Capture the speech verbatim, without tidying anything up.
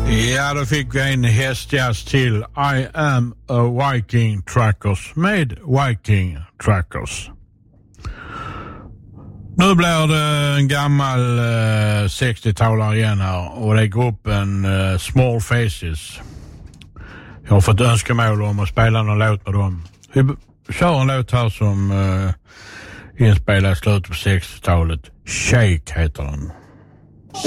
Ja, då fick vi en hästjazz till I am a Viking Truckers med Viking Truckers. Nu blir det en gammal eh, sextiotalare igen här och det är gruppen eh, Small Faces. Jag har fått önskemål om att spela någon låt med dem. Vi kör en låt här som eh, inspelades i slutet på sextiotalet. Shake heter den.